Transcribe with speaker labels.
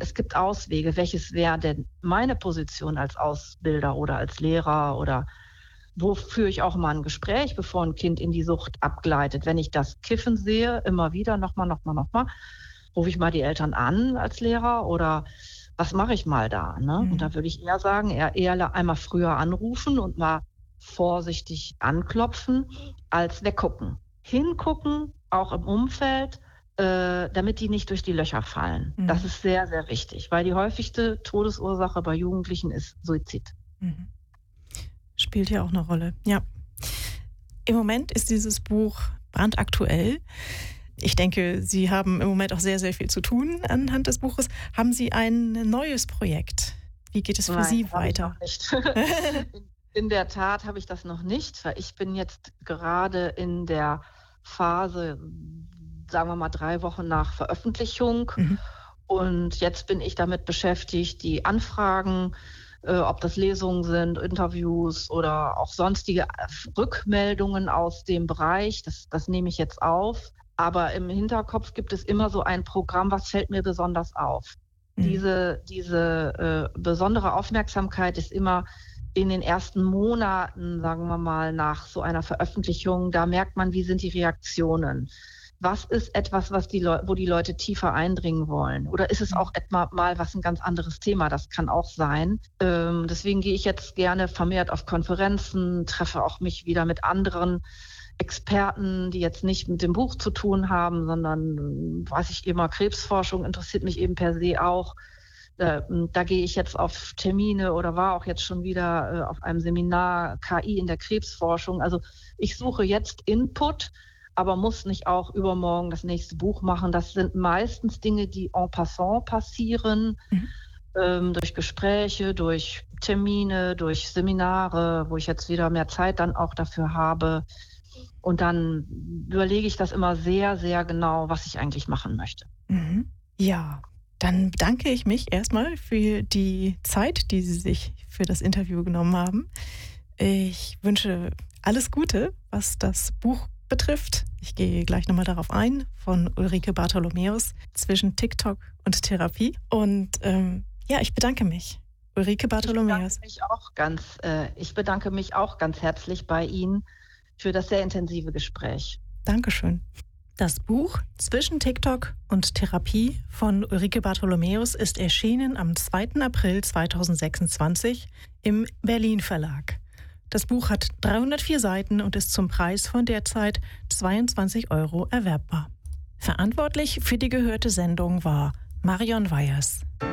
Speaker 1: es gibt Auswege. Welches wäre denn meine Position als Ausbilder oder als Lehrer oder wo führe ich auch mal ein Gespräch, bevor ein Kind in die Sucht abgleitet? Wenn ich das Kiffen sehe, immer wieder, nochmal, rufe ich mal die Eltern an als Lehrer oder was mache ich mal da? Ne? Und da würde ich eher sagen, eher einmal früher anrufen und mal vorsichtig anklopfen, als weggucken. Hingucken, auch im Umfeld, damit die nicht durch die Löcher fallen. Das ist sehr, sehr wichtig, weil die häufigste Todesursache bei Jugendlichen ist Suizid.
Speaker 2: Spielt ja auch eine Rolle, ja. Im Moment ist dieses Buch brandaktuell. Ich denke, Sie haben im Moment auch sehr, sehr viel zu tun anhand des Buches. Haben Sie ein neues Projekt? Wie geht es für Sie weiter?
Speaker 1: Ich noch nicht. In der Tat habe ich das noch nicht, weil ich bin jetzt gerade in der Phase, sagen wir mal 3 Wochen nach Veröffentlichung. Und jetzt bin ich damit beschäftigt, die Anfragen, ob das Lesungen sind, Interviews oder auch sonstige Rückmeldungen aus dem Bereich, das nehme ich jetzt auf. Aber im Hinterkopf gibt es immer so ein Programm, was fällt mir besonders auf. Diese besondere Aufmerksamkeit ist immer in den ersten Monaten, sagen wir mal, nach so einer Veröffentlichung. Da merkt man, wie sind die Reaktionen. Was ist etwas, wo die Leute tiefer eindringen wollen? Oder ist es auch mal was ein ganz anderes Thema? Das kann auch sein. Deswegen gehe ich jetzt gerne vermehrt auf Konferenzen, treffe auch mich wieder mit anderen Experten, die jetzt nicht mit dem Buch zu tun haben, sondern, weiß ich immer, Krebsforschung interessiert mich eben per se auch. Da gehe ich jetzt auf Termine oder war auch jetzt schon wieder auf einem Seminar KI in der Krebsforschung. Also ich suche jetzt Input, aber muss nicht auch übermorgen das nächste Buch machen. Das sind meistens Dinge, die en passant passieren, durch Gespräche, durch Termine, durch Seminare, wo ich jetzt wieder mehr Zeit dann auch dafür habe. Und dann überlege ich das immer sehr, sehr genau, was ich eigentlich machen möchte.
Speaker 2: Ja, dann bedanke ich mich erstmal für die Zeit, die Sie sich für das Interview genommen haben. Ich wünsche alles Gute, was das Buch betrifft. Ich gehe gleich nochmal darauf ein, von Ulrike Bartholomäus, Zwischen TikTok und Therapie. Und ich bedanke mich. Ulrike Bartholomäus.
Speaker 1: Ich bedanke mich auch ganz herzlich bei Ihnen für das sehr intensive Gespräch.
Speaker 2: Dankeschön. Das Buch Zwischen TikTok und Therapie von Ulrike Bartholomäus ist erschienen am 2. April 2026 im Berlin Verlag. Das Buch hat 304 Seiten und ist zum Preis von derzeit 22 € erwerbbar. Verantwortlich für die gehörte Sendung war Marion Weyers.